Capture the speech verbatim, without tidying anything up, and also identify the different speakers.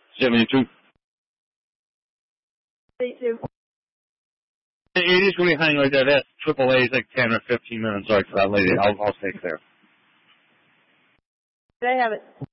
Speaker 1: seventy-two.
Speaker 2: seventy-two.
Speaker 1: You just really hang like that. That's triple A's like ten or fifteen minutes. Sorry for that lady. I'll, I'll stay there.
Speaker 2: They have it.